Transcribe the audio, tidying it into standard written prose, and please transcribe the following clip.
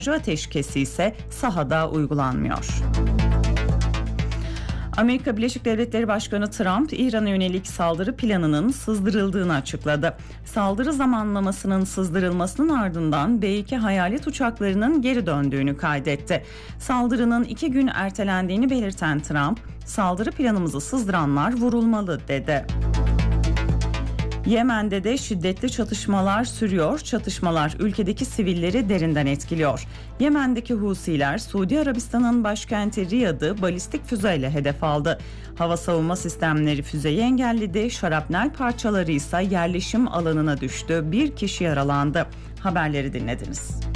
ateşkesi ise sahada uygulanmıyor. Amerika Birleşik Devletleri Başkanı Trump, İran'a yönelik saldırı planının sızdırıldığını açıkladı. Saldırı zamanlamasının sızdırılmasının ardından B-2 hayalet uçaklarının geri döndüğünü kaydetti. Saldırının 2 gün ertelendiğini belirten Trump, saldırı planımızı sızdıranlar vurulmalı dedi. Yemen'de de şiddetli çatışmalar sürüyor. Çatışmalar ülkedeki sivilleri derinden etkiliyor. Yemen'deki Husiler, Suudi Arabistan'ın başkenti Riyad'ı balistik füzeyle hedef aldı. Hava savunma sistemleri füzeyi engelledi. Şarapnel parçaları ise yerleşim alanına düştü. Bir kişi yaralandı. Haberleri dinlediniz.